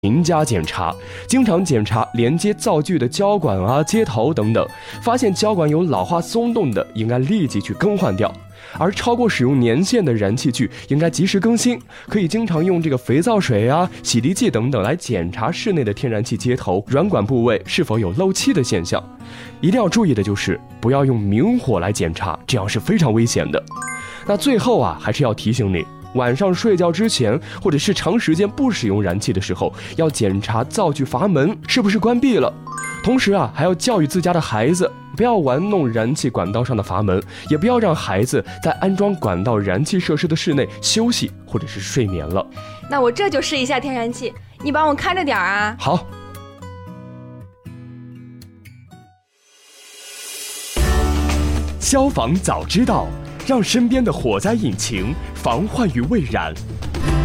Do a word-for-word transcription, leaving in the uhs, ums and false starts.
勤加检查，经常检查连接灶具的胶管啊、接头等等，发现胶管有老化松动的，应该立即去更换掉。而超过使用年限的燃气具应该及时更新，可以经常用这个肥皂水啊、洗涤剂等等来检查室内的天然气接头、软管部位是否有漏气的现象。一定要注意的就是不要用明火来检查，这样是非常危险的。那最后啊，还是要提醒你，晚上睡觉之前，或者是长时间不使用燃气的时候，要检查灶具阀门是不是关闭了。同时啊，还要教育自家的孩子，不要玩弄燃气管道上的阀门，也不要让孩子在安装管道燃气设施的室内休息或者是睡眠了。 那我这就试一下天然气，你帮我看着点啊。 好。消防早知道，让身边的火灾引擎防患于未然。